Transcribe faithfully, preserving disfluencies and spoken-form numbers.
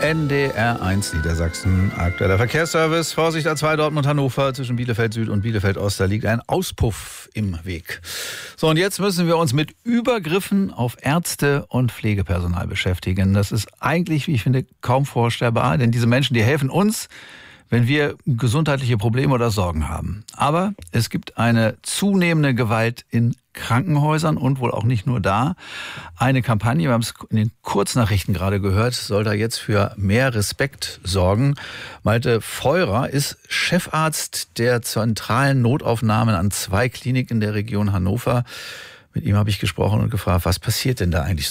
N D R eins Niedersachsen. Aktueller Verkehrsservice. Vorsicht A zwei Dortmund-Hannover. Zwischen Bielefeld Süd und Bielefeld Ost. Da liegt ein Auspuff im Weg. So, und jetzt müssen wir uns mit Übergriffen auf Ärzte und Pflegepersonal beschäftigen. Das ist eigentlich, wie ich finde, kaum vorstellbar. Denn diese Menschen, die helfen uns, wenn wir gesundheitliche Probleme oder Sorgen haben. Aber es gibt eine zunehmende Gewalt in Krankenhäusern und wohl auch nicht nur da. Eine Kampagne, wir haben es in den Kurznachrichten gerade gehört, soll da jetzt für mehr Respekt sorgen. Malte Feurer ist Chefarzt der zentralen Notaufnahmen an zwei Kliniken der Region Hannover. Mit ihm habe ich gesprochen und gefragt, was passiert denn da eigentlich